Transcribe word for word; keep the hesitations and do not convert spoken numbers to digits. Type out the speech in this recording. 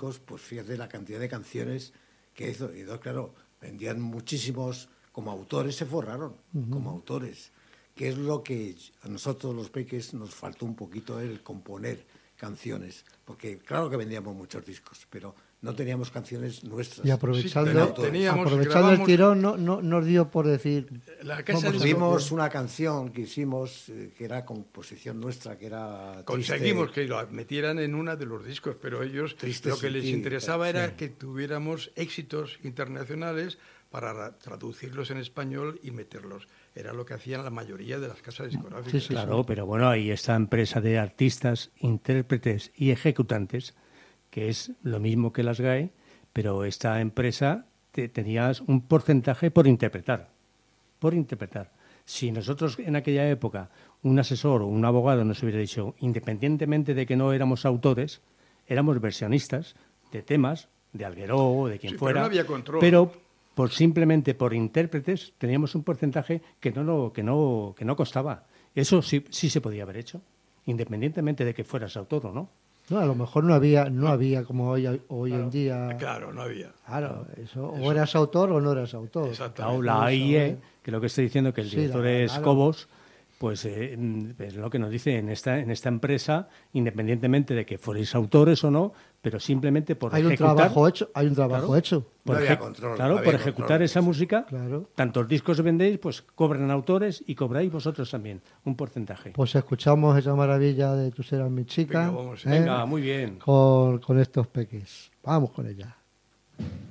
discos, pues fíjate la cantidad de canciones que hizo. Y dos, claro, vendían muchísimos, como autores se forraron, uh-huh. como autores. Que es lo que a nosotros los peques nos faltó un poquito, el componer canciones. Porque claro que vendíamos muchos discos, pero no teníamos canciones nuestras. Y aprovechando, sí, teníamos, aprovechando grabamos, el tirón, no, no nos dio por decir... La casa tuvimos una canción que hicimos, eh, que era composición nuestra, que era... Conseguimos triste, que lo metieran en una de los discos, pero ellos lo que les interesaba era sí. que tuviéramos éxitos internacionales para traducirlos en español y meterlos. Era lo que hacían la mayoría de las casas discográficas. Sí, sí, claro, pero bueno, hay esta empresa de artistas, intérpretes y ejecutantes, que es lo mismo que las G A E, pero esta empresa te, tenías un porcentaje por interpretar, por interpretar. Si nosotros en aquella época, un asesor o un abogado nos hubiera dicho, independientemente de que no éramos autores, éramos versionistas de temas, de Algueró o de quien sí, fuera, pero no había control. Pero por simplemente por intérpretes teníamos un porcentaje que no, no, que no, que no costaba. Eso sí, sí se podía haber hecho, independientemente de que fueras autor o no. No, a lo mejor no había, no había como hoy, hoy claro, en día. Claro, no había. Claro, eso, o eras autor o no eras autor. Exactamente. La A I E, que lo que estoy diciendo que el director sí, la, es claro. Cobos, pues eh, es lo que nos dice en esta en esta empresa, independientemente de que fuerais autores o no, pero simplemente por hay ejecutar... Un trabajo hecho, hay un trabajo claro, hecho. Por no eje- había control, claro, no había por ejecutar control, esa sí. música, claro. tantos discos vendéis, pues cobran autores y cobráis vosotros también un porcentaje. Pues escuchamos esa maravilla de Tú serás mi chica. Venga, vamos, ¿eh? Venga, muy bien. Con, con estos peques. Vamos con ella.